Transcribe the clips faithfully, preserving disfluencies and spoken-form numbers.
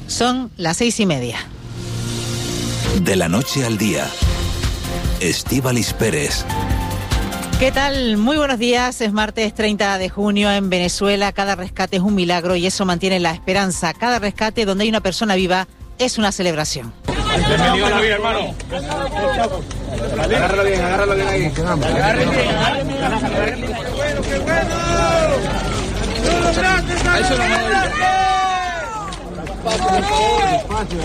Son las seis y media. De la noche al día, Estíbaliz Pérez. ¿Qué tal? Muy buenos días. Es martes treinta de junio en Venezuela. Cada rescate es un milagro y eso mantiene la esperanza. Cada rescate donde hay una persona viva es una celebración. Bienvenido a la vida, hermano. Agárralo bien, agárralo bien ahí. Agárralo bien, agárralo bien. ¡Qué bueno, qué bueno! ¡Lo lograste, Eso no me Despacio, por favor, despacio.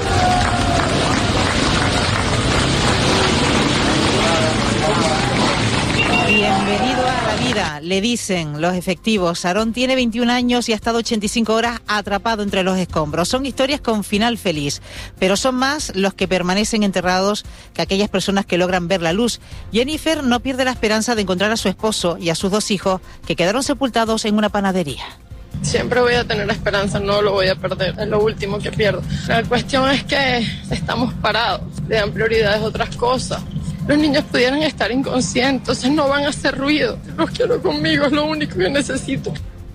Bienvenido a la vida, le dicen los efectivos. Aarón tiene veintiún años y ha estado ochenta y cinco horas atrapado entre los escombros. Son historias con final feliz, pero son más los que permanecen enterrados que aquellas personas que logran ver la luz. Jennifer no pierde la esperanza de encontrar a su esposo y a sus dos hijos que quedaron sepultados en una panadería. Siempre voy a tener esperanza, no lo voy a perder, es lo último que pierdo. La cuestión es que estamos parados, le dan prioridades a otras cosas. Los niños pudieran estar inconscientes, entonces no van a hacer ruido. Los quiero conmigo, es lo único que necesito.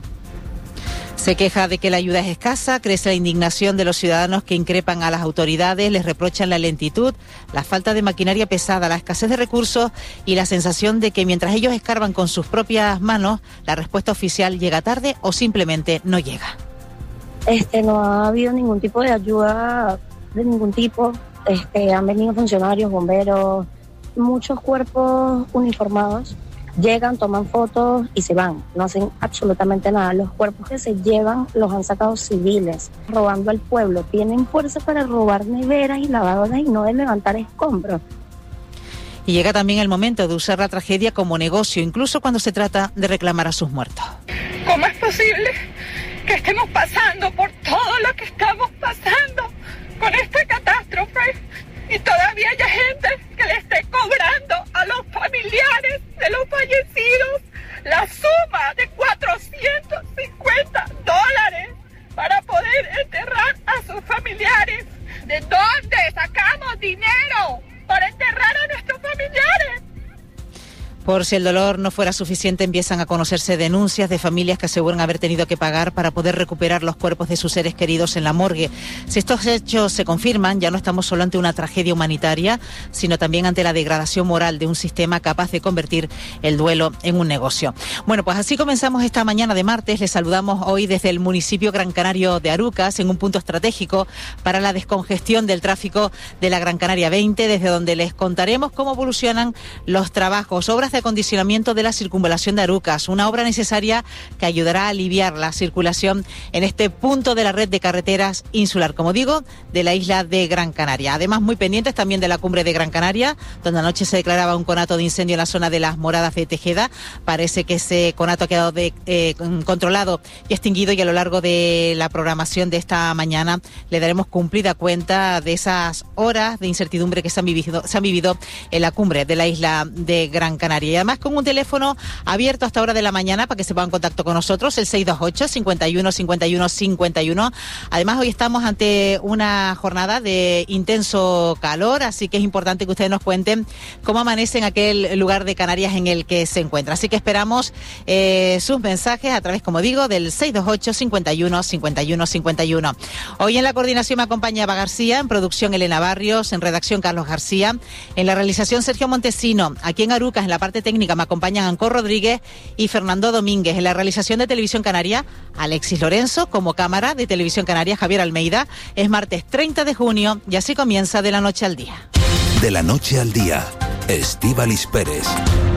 Se queja de que la ayuda es escasa, crece la indignación de los ciudadanos que increpan a las autoridades, les reprochan la lentitud, la falta de maquinaria pesada, la escasez de recursos y la sensación de que mientras ellos escarban con sus propias manos, la respuesta oficial llega tarde o simplemente no llega. Este, no ha habido ningún tipo de ayuda de ningún tipo. Este, han venido funcionarios, bomberos, muchos cuerpos uniformados. Llegan, toman fotos y se van, no hacen absolutamente nada. Los cuerpos que se llevan los han sacado civiles, robando al pueblo. Tienen fuerza para robar neveras y lavadoras y no de levantar escombros. Y llega también el momento de usar la tragedia como negocio, incluso cuando se trata de reclamar a sus muertos. ¿Cómo es posible que estemos pasando por todo lo que estamos pasando con esta catástrofe y todavía haya gente que le esté cobrando a los familiares de los fallecidos la suma de cuatrocientos cincuenta dólares para poder enterrar a sus familiares? ¿De dónde sacamos dinero para enterrar a nuestros familiares? Por si el dolor no fuera suficiente, empiezan a conocerse denuncias de familias que aseguran haber tenido que pagar para poder recuperar los cuerpos de sus seres queridos en la morgue. Si estos hechos se confirman, ya no estamos solo ante una tragedia humanitaria, sino también ante la degradación moral de un sistema capaz de convertir el duelo en un negocio. Bueno, pues así comenzamos esta mañana de martes. Les saludamos hoy desde el municipio Gran Canario de Arucas, en un punto estratégico para la descongestión del tráfico de la Gran Canaria veinte, desde donde les contaremos cómo evolucionan los trabajos, obras de acondicionamiento de la circunvalación de Arucas, una obra necesaria que ayudará a aliviar la circulación en este punto de la red de carreteras insular, como digo, de la isla de Gran Canaria. Además, muy pendientes también de la cumbre de Gran Canaria, donde anoche se declaraba un conato de incendio en la zona de las Moradas de Tejeda. Parece que ese conato ha quedado de, eh, controlado y extinguido, y a lo largo de la programación de esta mañana le daremos cumplida cuenta de esas horas de incertidumbre que se han vivido, se han vivido en la cumbre de la isla de Gran Canaria. Y además con un teléfono abierto hasta hora de la mañana para que se pongan en contacto con nosotros, el seis dos ocho, cincuenta y uno, cincuenta y uno, cincuenta y uno. Además, hoy estamos ante una jornada de intenso calor, así que es importante que ustedes nos cuenten cómo amanece en aquel lugar de Canarias en el que se encuentra. Así que esperamos eh, sus mensajes a través, como digo, del seis dos ocho, cincuenta y uno, cincuenta y uno, cincuenta y uno. Hoy en la coordinación me acompaña Eva García, en producción Elena Barrios, en redacción Carlos García, en la realización Sergio Montesino. Aquí en Arucas, en la parte técnica, me acompañan Ancor Rodríguez y Fernando Domínguez. En la realización de Televisión Canaria, Alexis Lorenzo. Como cámara de Televisión Canaria, Javier Almeida. Es martes treinta de junio y así comienza De la Noche al Día. De la Noche al Día, Estíbaliz Pérez.